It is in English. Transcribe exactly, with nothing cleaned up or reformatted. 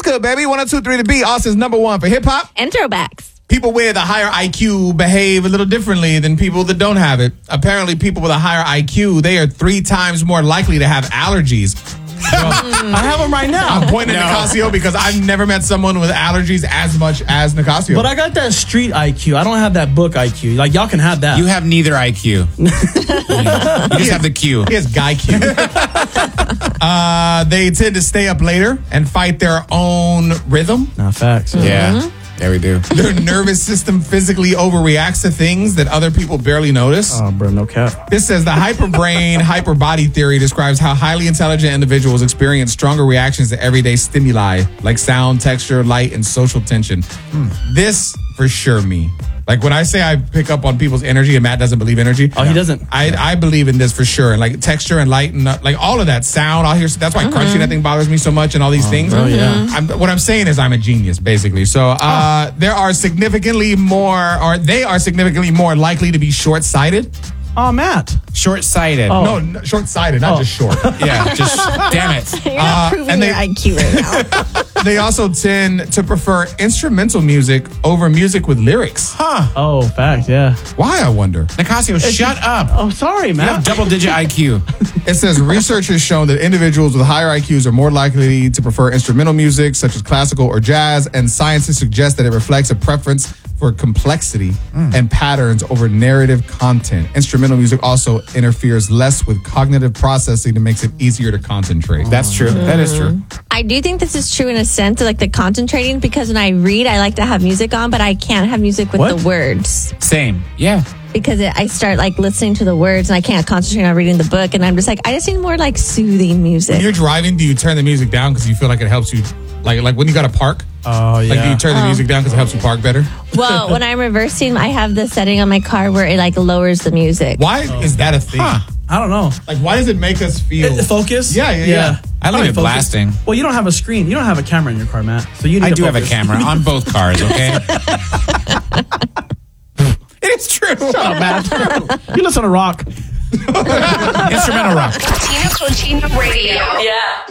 good, baby. one oh two point three The Beat, Austin's number one for hip-hop. And throwbacks. People with a higher I Q behave a little differently than people that don't have it. Apparently, people with a higher I Q, they are three times more likely to have allergies. I have them right now. I'm pointing no. at Nicasio because I've never met someone with allergies as much as Nicasio. But I got that street I Q. I don't have that book I Q. Like, y'all can have that. You have neither I Q. You just have the Q. He has guy Q. uh, they tend to stay up later and fight their own rhythm. Nah, facts. Yeah. Mm-hmm. There we do. Their nervous system physically overreacts to things that other people barely notice. Oh, bro, no cap. This says the hyperbrain, hyperbody theory describes how highly intelligent individuals experience stronger reactions to everyday stimuli like sound, texture, light, and social tension. Hmm. This, for sure, me. Like when I say I pick up on people's energy and Matt doesn't believe energy. Oh, he doesn't. I, I believe in this for sure. And like texture and light and uh, like all of that sound. I'll hear. That's why mm-hmm. crunching that thing bothers me so much and all these oh, things. Oh, yeah. I'm, what I'm saying is I'm a genius, basically. So uh, oh. there are significantly more, or they are significantly more likely to be short-sighted. Oh, Matt. Short-sighted. Oh. No, no, short-sighted, not oh. just short. Yeah, just damn it. You're not uh, proving and they, your I Q right now. They also tend to prefer instrumental music over music with lyrics. Huh. Oh, fact, yeah. Why, I wonder? Nicasio, it's shut just, up. Oh, sorry, man. You have double-digit I Q. It says research has shown that individuals with higher I Qs are more likely to prefer instrumental music, such as classical or jazz, and scientists suggest that it reflects a preference for complexity mm. and patterns over narrative content. Instrumental music also interferes less with cognitive processing and makes it easier to concentrate. That's true. Mm. That is true. I do think this is true in a sense, like the concentrating, because when I read, I like to have music on, but I can't have music with what? the words. Same. Yeah. Because it, I start like listening to the words and I can't concentrate on reading the book. And I'm just like, I just need more like soothing music. When you're driving, do you turn the music down because you feel like it helps you? Like like when you got to park? Oh, yeah. Like, do you turn the music down because it helps you park better? Well, when I'm reversing, I have the setting on my car where it like lowers the music. Why oh. is that a thing? Huh. I don't know. Like, why does it make us feel... It, focus? Yeah, yeah, yeah. yeah. I leave it focus. blasting. Well, you don't have a screen. You don't have a camera in your car, Matt. So you need I to do focus. have a camera on both cars, okay? It is true. Shut up, Matt. You listen to rock. Instrumental rock. Tina Cochino Radio. Yeah.